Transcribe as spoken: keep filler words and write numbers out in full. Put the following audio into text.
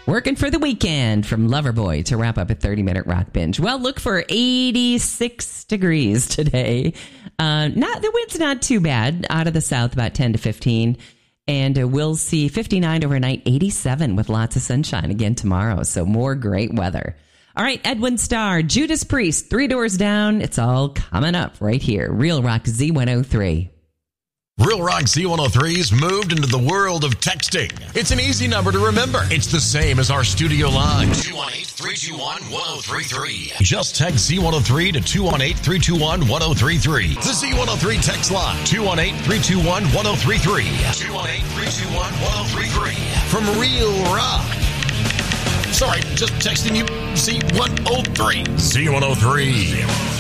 Working for the weekend from Loverboy to wrap up a thirty-minute rock binge. Well, look for eighty-six degrees today. Uh, not the wind's not too bad. Out of the south, about ten to fifteen. And uh, we'll see fifty-nine overnight, eighty-seven with lots of sunshine again tomorrow. So more great weather. All right, Edwin Starr, Judas Priest, Three Doors Down. It's all coming up right here. Real Rock Z one oh three. Real Rock Z one oh three's moved into the world of texting. It's an easy number to remember. It's the same as our studio line. two one eight, three two one, one oh three three. Just text Z one oh three to two one eight, three two one, one oh three three. The Z one oh three text line. two one eight, three two one, one oh three three. two one eight, three two one, one oh three three. From Real Rock. Sorry, just texting you Z one oh three. Z one oh three.